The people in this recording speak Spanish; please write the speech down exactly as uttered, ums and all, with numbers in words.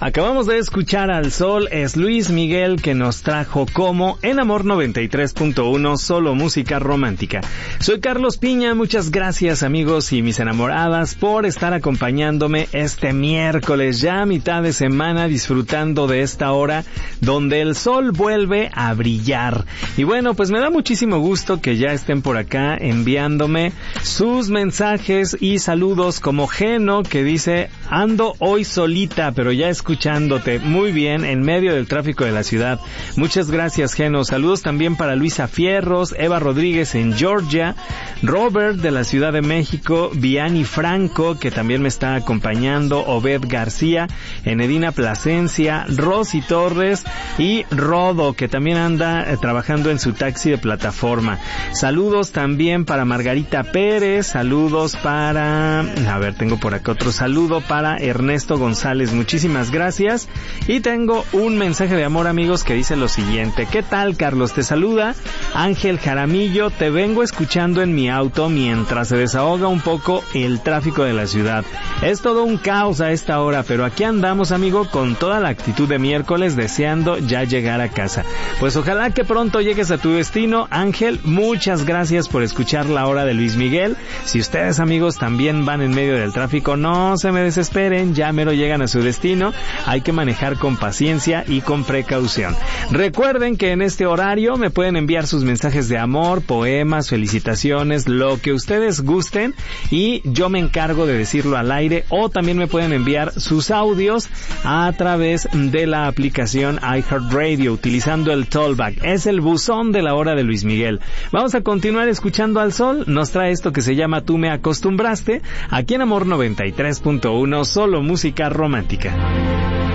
Acabamos de escuchar al Sol, es Luis Miguel que nos trajo como en Amor noventa y tres punto uno, solo música romántica. Soy Carlos Piña, muchas gracias amigos y mis enamoradas por estar acompañándome este miércoles, ya a mitad de semana, disfrutando de esta hora donde el sol vuelve a brillar. Y bueno, pues me da muchísimo gusto que ya estén por acá enviándome sus mensajes y saludos, como Geno que dice: ando hoy solita, pero ya escuchándote muy bien en medio del tráfico de la ciudad. Muchas gracias, Geno. Saludos también para Luisa Fierros, Eva Rodríguez en Georgia, Robert de la Ciudad de México, Vianney Franco que también me está acompañando, Obed García, Enedina Plasencia, Rosy Torres y Rodo que también anda eh, trabajando en su taxi de plataforma. Saludos también para Margarita Pérez, saludos para, a ver, tengo por acá otro saludo para Ernesto González, muchísimas gracias. Y tengo un mensaje de amor, amigos, que dice lo siguiente: ¿qué tal, Carlos? Te saluda Ángel Jaramillo, te vengo escuchando en mi auto mientras se desahoga un poco el tráfico de la ciudad. Es todo un caos a esta hora, pero aquí andamos, amigo, con toda la actitud de miércoles, deseando ya llegar a casa. Pues ojalá que pronto llegues a tu destino, Ángel. Muchas gracias por escuchar La Hora de Luis Miguel. Si ustedes, amigos, también van en medio del tráfico, no se me desesperen, ya mero llegan a su destino. Hay que manejar con paciencia y con precaución. Recuerden que en este horario me pueden enviar sus mensajes de amor, poemas, felicitaciones, lo que ustedes gusten, y yo me encargo de decirlo al aire, o también me pueden enviar sus audios a través de la aplicación iHeartRadio utilizando el Tollback. Es el buzón de La Hora de Luis Miguel. Vamos a continuar escuchando al Sol. Nos trae esto que se llama Tú me acostumbraste, aquí en Amor noventa y tres punto uno, solo música romántica.